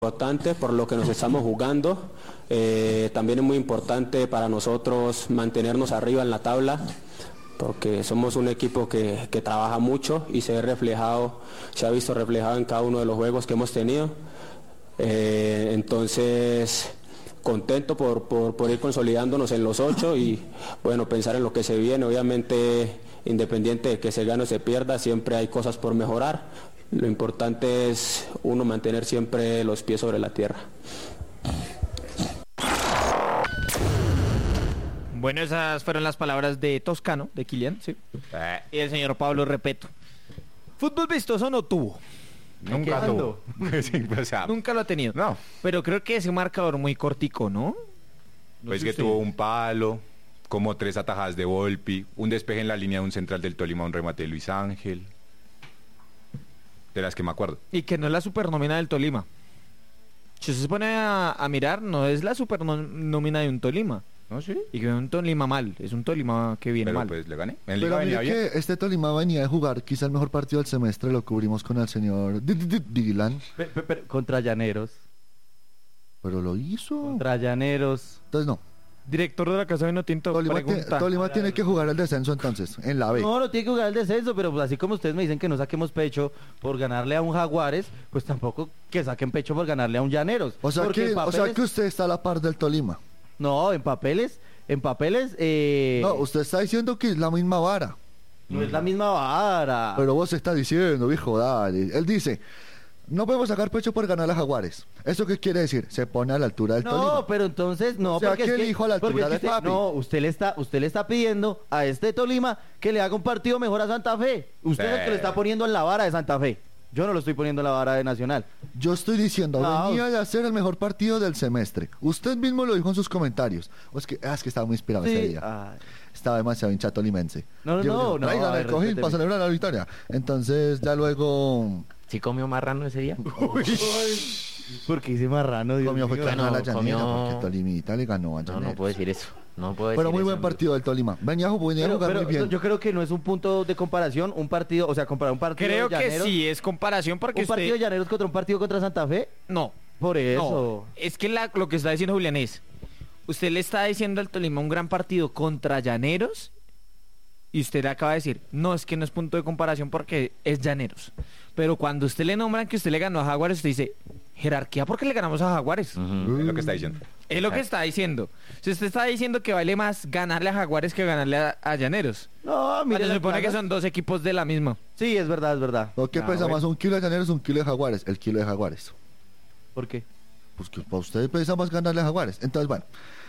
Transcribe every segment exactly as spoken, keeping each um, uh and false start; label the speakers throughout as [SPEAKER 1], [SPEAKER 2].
[SPEAKER 1] Importante por lo que nos estamos jugando, eh, también es muy importante para nosotros mantenernos arriba en la tabla, porque somos un equipo que, que trabaja mucho y se ve reflejado, se ha visto reflejado en cada uno de los juegos que hemos tenido. Eh, entonces, contento por, por, por ir consolidándonos en los ocho y bueno, pensar en lo que se viene. Obviamente, independiente de que se gane o se pierda, siempre hay cosas por mejorar. Lo importante es uno mantener siempre los pies sobre la tierra.
[SPEAKER 2] Bueno, esas fueron las palabras de Toscano, de Kylian, sí. Y el señor Pablo Repeto. ¿Fútbol vistoso no tuvo?
[SPEAKER 3] Nunca tuvo.
[SPEAKER 2] Sí, o sea, nunca lo ha tenido.
[SPEAKER 3] No.
[SPEAKER 2] Pero creo que ese marcador muy cortico, ¿no? no
[SPEAKER 3] pues
[SPEAKER 2] sé
[SPEAKER 3] que
[SPEAKER 2] usted.
[SPEAKER 3] tuvo un palo, como tres atajadas de Volpi, un despeje en la línea de un central del Tolima, un remate de Luis Ángel. De las que me acuerdo.
[SPEAKER 2] Y que no es la supernómina del Tolima. Si usted se pone a, a mirar, no es la supernómina de un Tolima.
[SPEAKER 3] ¿No, sí?
[SPEAKER 2] Y que es un Tolima mal. Es un Tolima que viene
[SPEAKER 3] Pero
[SPEAKER 2] mal.
[SPEAKER 3] pues le gané. En
[SPEAKER 4] Pero
[SPEAKER 3] Liga venía
[SPEAKER 4] mire
[SPEAKER 3] bien.
[SPEAKER 4] que este Tolima venía de jugar quizá el mejor partido del semestre, lo cubrimos con el señor Di- Di- Di- Dilan,
[SPEAKER 5] Pe- pe- pe- contra Llaneros.
[SPEAKER 4] pero lo hizo.
[SPEAKER 5] Contra Llaneros.
[SPEAKER 4] Entonces no,
[SPEAKER 2] Director de la Casa de Vinotinto
[SPEAKER 4] Tolima, ti-
[SPEAKER 2] pregunta.
[SPEAKER 4] Tolima tiene que jugar el descenso entonces, en la B.
[SPEAKER 5] No, no tiene que jugar el descenso, pero pues así como ustedes me dicen que no saquemos pecho por ganarle a un Jaguares, pues tampoco que saquen pecho por ganarle a un Llaneros.
[SPEAKER 4] O sea,
[SPEAKER 5] Porque
[SPEAKER 4] que,
[SPEAKER 5] en
[SPEAKER 4] o sea
[SPEAKER 5] papeles-
[SPEAKER 4] que usted está a la par del Tolima.
[SPEAKER 5] No, en papeles, en papeles, eh,
[SPEAKER 4] No, usted está diciendo que es la misma vara.
[SPEAKER 5] no es la misma vara.
[SPEAKER 4] Pero vos está diciendo, viejo, dale. Él dice, no podemos sacar pecho por ganar a Jaguares. ¿Eso qué quiere decir? Se pone a la altura del
[SPEAKER 5] No,
[SPEAKER 4] Tolima.
[SPEAKER 5] pero entonces no,
[SPEAKER 4] O sea,
[SPEAKER 5] porque
[SPEAKER 4] que
[SPEAKER 5] es que,
[SPEAKER 4] elijo a la
[SPEAKER 5] porque
[SPEAKER 4] altura
[SPEAKER 5] es que
[SPEAKER 4] de
[SPEAKER 5] usted-
[SPEAKER 4] papi.
[SPEAKER 5] no, usted le está, usted le está pidiendo a este Tolima que le haga un partido mejor a Santa Fe. Usted es el que le está poniendo en la vara de Santa Fe. Yo no lo estoy poniendo en la vara de Nacional.
[SPEAKER 4] Yo estoy diciendo,
[SPEAKER 5] No.
[SPEAKER 4] venía de hacer el mejor partido del semestre. Usted mismo lo dijo en sus comentarios. O es que, ah, es que estaba muy inspirado ese
[SPEAKER 5] Sí,
[SPEAKER 4] día.
[SPEAKER 5] ay.
[SPEAKER 4] Estaba demasiado hincha tolimense.
[SPEAKER 5] No, no,
[SPEAKER 4] Yo-
[SPEAKER 5] no,
[SPEAKER 4] yo,
[SPEAKER 5] no,
[SPEAKER 4] traigan
[SPEAKER 5] a
[SPEAKER 4] el
[SPEAKER 5] ver,
[SPEAKER 4] cojín
[SPEAKER 5] respéteme.
[SPEAKER 4] para celebrar la victoria. Entonces, ya luego
[SPEAKER 6] ¿Sí comió marrano ese día?
[SPEAKER 5] Porque hice marrano, Dios
[SPEAKER 4] comió fue
[SPEAKER 5] mío.
[SPEAKER 4] carne a la
[SPEAKER 6] Bueno,
[SPEAKER 4] llanera,
[SPEAKER 6] comió-
[SPEAKER 4] porque Tolimita le ganó a
[SPEAKER 6] No,
[SPEAKER 4] Llaneros.
[SPEAKER 6] no puedo decir eso. No puedo
[SPEAKER 4] Pero
[SPEAKER 6] decir
[SPEAKER 4] muy
[SPEAKER 6] eso,
[SPEAKER 4] buen
[SPEAKER 6] amigo.
[SPEAKER 4] partido del Tolima. Venía, a- venía a
[SPEAKER 5] Pero,
[SPEAKER 4] jugar
[SPEAKER 5] pero
[SPEAKER 4] muy bien.
[SPEAKER 5] yo creo que no es un punto de comparación, un partido, o sea, comparar un partido
[SPEAKER 2] Creo
[SPEAKER 5] de
[SPEAKER 2] que
[SPEAKER 5] Llaneros,
[SPEAKER 2] sí es comparación porque
[SPEAKER 5] un partido de
[SPEAKER 2] usted...
[SPEAKER 5] Llaneros contra un partido contra Santa Fe.
[SPEAKER 2] No.
[SPEAKER 5] Por eso.
[SPEAKER 2] No, es que la- lo que está diciendo Julián es, usted le está diciendo al Tolima un gran partido contra Llaneros y usted le acaba de decir, no, es que no es punto de comparación porque es Llaneros. Pero cuando usted le nombran que usted le ganó a Jaguares, usted dice, jerarquía porque le ganamos a Jaguares.
[SPEAKER 6] Ujú.
[SPEAKER 3] Es lo que está diciendo.
[SPEAKER 2] Es lo que está diciendo. Si usted está diciendo que vale más ganarle a Jaguares que ganarle a, a Llaneros.
[SPEAKER 5] No, mire.
[SPEAKER 2] Cuando se
[SPEAKER 5] las
[SPEAKER 2] supone que
[SPEAKER 5] cosas.
[SPEAKER 2] son dos equipos de la misma.
[SPEAKER 5] Sí, es verdad, es verdad.
[SPEAKER 4] ¿O qué
[SPEAKER 2] Ah,
[SPEAKER 4] pesa
[SPEAKER 2] bueno.
[SPEAKER 4] más, un kilo de Llaneros o un kilo de Jaguares? El kilo de Jaguares.
[SPEAKER 5] ¿Por qué?
[SPEAKER 4] Pues que para ustedes pesa más ganarle a Jaguares. Entonces, bueno.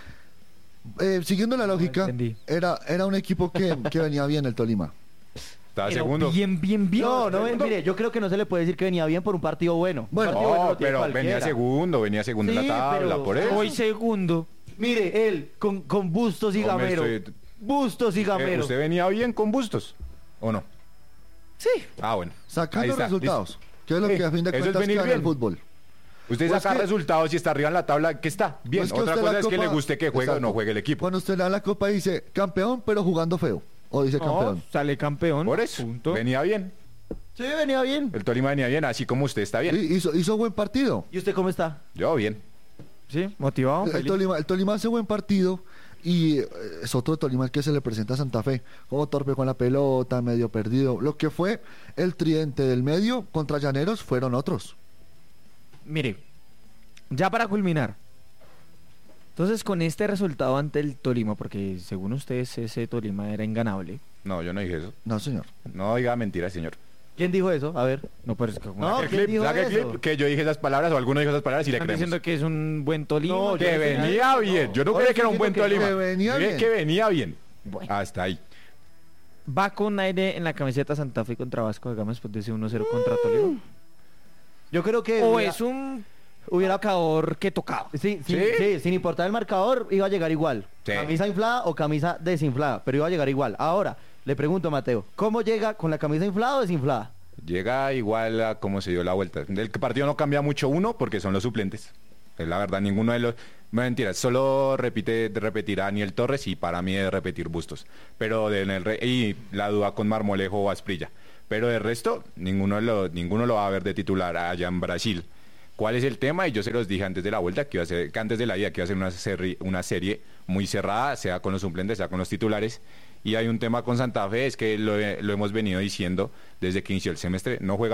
[SPEAKER 4] Eh, siguiendo la lógica,
[SPEAKER 2] entendí.
[SPEAKER 4] era, era un equipo que, que venía bien el Tolima.
[SPEAKER 3] Estaba
[SPEAKER 2] Pero
[SPEAKER 3] segundo.
[SPEAKER 2] bien, bien, bien.
[SPEAKER 5] No, no, mire, yo creo que no se le puede decir que venía bien por un partido bueno. Un
[SPEAKER 4] Bueno,
[SPEAKER 5] partido bueno
[SPEAKER 3] No,
[SPEAKER 5] lo tiene
[SPEAKER 3] pero
[SPEAKER 5] cualquiera.
[SPEAKER 3] venía segundo, venía segundo en
[SPEAKER 5] Sí,
[SPEAKER 3] la tabla,
[SPEAKER 5] pero-
[SPEAKER 3] por eso.
[SPEAKER 2] Hoy segundo.
[SPEAKER 5] Mire, él, con, con Bustos y
[SPEAKER 3] Hombre,
[SPEAKER 5] Gamero.
[SPEAKER 3] estoy-
[SPEAKER 5] Bustos y
[SPEAKER 3] Eh,
[SPEAKER 5] Gamero.
[SPEAKER 3] ¿Usted venía bien con Bustos? ¿O no?
[SPEAKER 2] Sí.
[SPEAKER 3] Ah, bueno. Ahí
[SPEAKER 4] Sacando
[SPEAKER 3] está,
[SPEAKER 4] resultados.
[SPEAKER 3] listo.
[SPEAKER 4] Que es lo
[SPEAKER 3] Sí,
[SPEAKER 4] que a fin de
[SPEAKER 3] eso es
[SPEAKER 4] cuentas
[SPEAKER 3] venir
[SPEAKER 4] queda en el
[SPEAKER 3] bien.
[SPEAKER 4] fútbol.
[SPEAKER 3] Usted
[SPEAKER 4] Pues
[SPEAKER 3] saca
[SPEAKER 4] que-
[SPEAKER 3] resultados y está arriba en la tabla, ¿qué está? Bien.
[SPEAKER 4] Pues que
[SPEAKER 3] Otra
[SPEAKER 4] usted
[SPEAKER 3] cosa
[SPEAKER 4] la
[SPEAKER 3] es que
[SPEAKER 4] Copa-
[SPEAKER 3] le guste que juegue o no
[SPEAKER 4] Exacto.
[SPEAKER 3] juegue el equipo.
[SPEAKER 4] Cuando usted le da la copa dice campeón, pero jugando feo. O dice
[SPEAKER 2] No,
[SPEAKER 4] campeón.
[SPEAKER 2] sale campeón.
[SPEAKER 3] Por eso,
[SPEAKER 2] Punto.
[SPEAKER 3] venía bien.
[SPEAKER 5] Sí, venía bien.
[SPEAKER 3] El Tolima venía bien, así como usted está bien.
[SPEAKER 4] Y hizo, hizo buen partido.
[SPEAKER 5] ¿Y usted cómo está?
[SPEAKER 3] Yo bien.
[SPEAKER 2] Sí, motivado.
[SPEAKER 4] El, el
[SPEAKER 2] feliz.
[SPEAKER 4] Tolima, el Tolima hace buen partido y eh, es otro Tolima el que se le presenta a Santa Fe. Como torpe con la pelota, medio perdido. Lo que fue el tridente del medio contra Llaneros fueron otros.
[SPEAKER 2] Mire, ya para culminar. Entonces, con este resultado ante el Tolima, porque según ustedes ese Tolima era inganable.
[SPEAKER 3] No, yo no dije eso.
[SPEAKER 4] No, señor.
[SPEAKER 3] No diga mentiras, señor.
[SPEAKER 5] ¿Quién dijo eso? A ver.
[SPEAKER 2] No, pero es que como
[SPEAKER 5] No,
[SPEAKER 3] Saque el
[SPEAKER 5] ¿quién
[SPEAKER 3] clip,
[SPEAKER 5] dijo
[SPEAKER 3] saque el
[SPEAKER 5] eso?
[SPEAKER 3] clip, que yo dije esas palabras o alguno dijo esas palabras y le
[SPEAKER 2] están
[SPEAKER 3] creemos.
[SPEAKER 2] diciendo que es un buen Tolima.
[SPEAKER 5] No,
[SPEAKER 3] Que
[SPEAKER 5] yo dije-
[SPEAKER 3] venía bien. Yo no
[SPEAKER 4] Ahora
[SPEAKER 3] creía que era un
[SPEAKER 4] estoy
[SPEAKER 3] buen
[SPEAKER 4] diciendo que-
[SPEAKER 3] Tolima.
[SPEAKER 4] que venía
[SPEAKER 3] Dije
[SPEAKER 4] bien.
[SPEAKER 3] que venía bien.
[SPEAKER 2] Bueno.
[SPEAKER 3] Hasta ahí.
[SPEAKER 2] Va con aire en la camiseta Santa Fe contra Vasco de Gama después de ese uno cero contra Tolima.
[SPEAKER 5] Yo creo que.
[SPEAKER 2] O
[SPEAKER 5] hubiera-
[SPEAKER 2] es un
[SPEAKER 5] hubiera
[SPEAKER 2] marcador que tocaba.
[SPEAKER 5] Sí, sí,
[SPEAKER 3] ¿Sí?
[SPEAKER 5] sí, sin importar el marcador, iba a llegar igual.
[SPEAKER 3] Sí.
[SPEAKER 5] Camisa inflada o camisa desinflada, pero iba a llegar igual. Ahora, le pregunto a Mateo, ¿cómo llega con la camisa inflada o desinflada?
[SPEAKER 3] Llega igual a cómo se dio la vuelta. El partido no cambia mucho uno porque son los suplentes. Es la verdad, ninguno de los... Mentira, solo repite, repetirá Daniel Torres y para mí es repetir Bustos. Pero de, en el re- y la duda con Marmolejo o Asprilla. Pero de resto, ninguno lo, ninguno lo va a ver de titular allá en Brasil. ¿Cuál es el tema? Y yo se los dije antes de la vuelta, que iba a ser, que antes de la ida, que iba a ser una serie, una serie muy cerrada, sea con los suplentes, sea con los titulares. Y hay un tema con Santa Fe, es que lo, lo hemos venido diciendo desde que inició el semestre, no juega